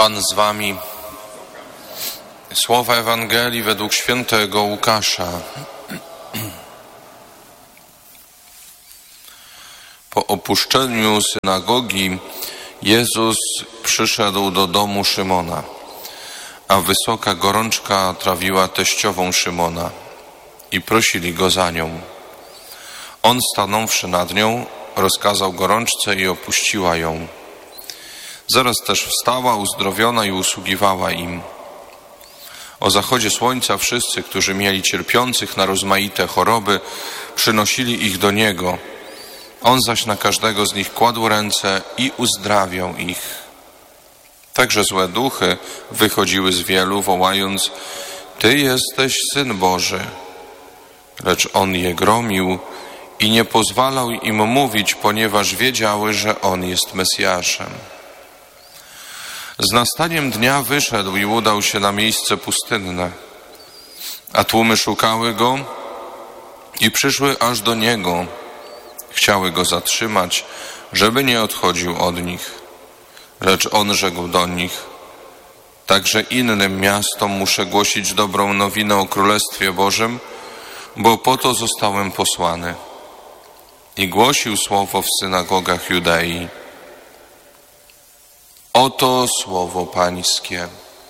Pan z wami. Słowa Ewangelii według świętego Łukasza. Po opuszczeniu synagogi Jezus przyszedł do domu Szymona, a wysoka gorączka trawiła teściową Szymona i prosili go za nią. On, stanąwszy nad nią, rozkazał gorączce i opuściła ją. Zaraz też wstała, uzdrowiona i usługiwała im. O zachodzie słońca wszyscy, którzy mieli cierpiących na rozmaite choroby, przynosili ich do Niego. On zaś na każdego z nich kładł ręce i uzdrawiał ich. Także złe duchy wychodziły z wielu, wołając: Ty jesteś Syn Boży. Lecz On je gromił i nie pozwalał im mówić, ponieważ wiedziały, że On jest Mesjaszem. Z nastaniem dnia wyszedł i udał się na miejsce pustynne, a tłumy szukały Go i przyszły aż do Niego. Chciały Go zatrzymać, żeby nie odchodził od nich. Lecz On rzekł do nich: Także innym miastom muszę głosić dobrą nowinę o Królestwie Bożym, bo po to zostałem posłany. I głosił słowo w synagogach Judei. Oto słowo Pańskie.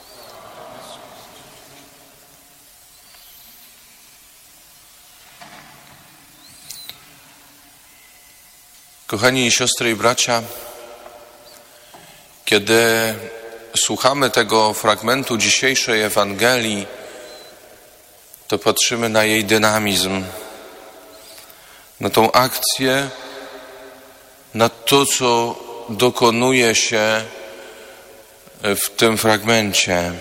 Kochani siostry i bracia, kiedy słuchamy tego fragmentu dzisiejszej Ewangelii, to patrzymy na jej dynamizm, na tą akcję, na to, co dokonuje się w tym fragmencie.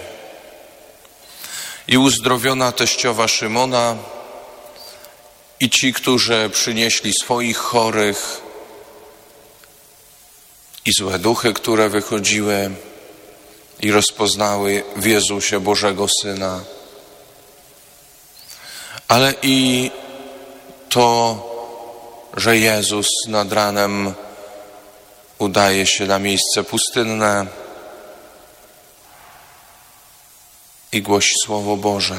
I uzdrowiona teściowa Szymona, i ci, którzy przynieśli swoich chorych, i złe duchy, które wychodziły i rozpoznały w Jezusie Bożego Syna. Ale i to, że Jezus nad ranem udaje się na miejsce pustynne i głosi Słowo Boże.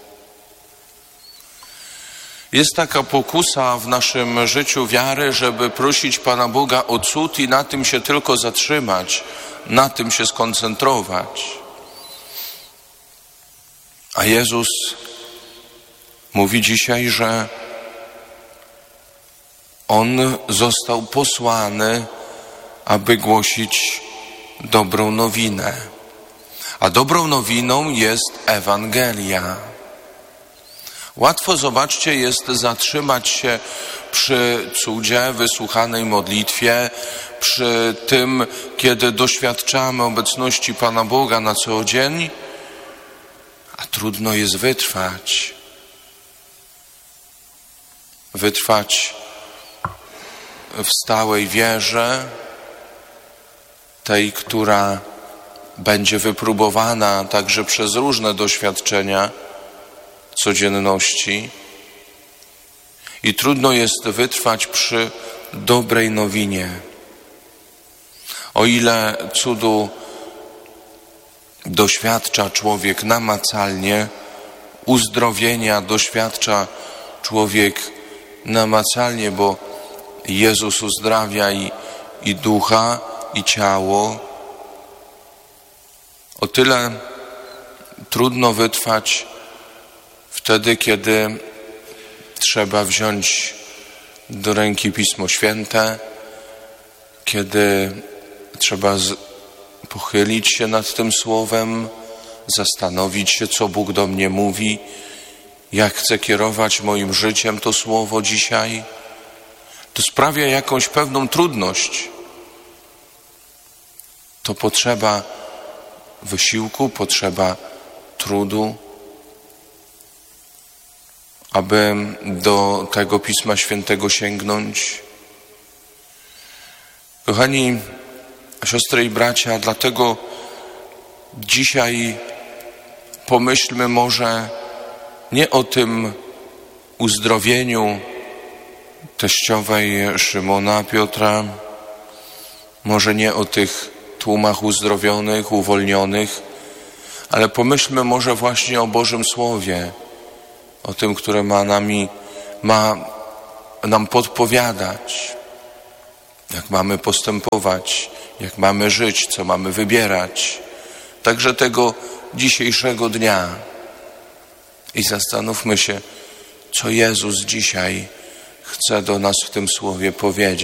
Jest taka pokusa w naszym życiu wiary, żeby prosić Pana Boga o cud i na tym się tylko zatrzymać, na tym się skoncentrować. A Jezus mówi dzisiaj, że On został posłany, aby głosić dobrą nowinę. A dobrą nowiną jest Ewangelia. Łatwo, zobaczcie, jest zatrzymać się przy cudzie, wysłuchanej modlitwie, przy tym, kiedy doświadczamy obecności Pana Boga na co dzień, a trudno jest wytrwać. Wytrwać w stałej wierze, tej, która będzie wypróbowana także przez różne doświadczenia codzienności. I trudno jest wytrwać przy dobrej nowinie. O ile cudu doświadcza człowiek namacalnie, uzdrowienia doświadcza człowiek namacalnie, bo Jezus uzdrawia i ducha, i ciało, o tyle trudno wytrwać wtedy, kiedy trzeba wziąć do ręki Pismo Święte, kiedy trzeba pochylić się nad tym Słowem, zastanowić się, co Bóg do mnie mówi, jak chcę kierować moim życiem to Słowo dzisiaj. To sprawia jakąś pewną trudność. To potrzeba wysiłku, potrzeba trudu, aby do tego Pisma Świętego sięgnąć. Kochani siostry i bracia, dlatego dzisiaj pomyślmy może nie o tym uzdrowieniu teściowej Szymona Piotra, może nie o tych tłumach uzdrowionych, uwolnionych, ale pomyślmy może właśnie o Bożym Słowie, o tym, które ma nam podpowiadać, jak mamy postępować, jak mamy żyć, co mamy wybierać, także tego dzisiejszego dnia. I zastanówmy się, co Jezus dzisiaj chce do nas w tym Słowie powiedzieć.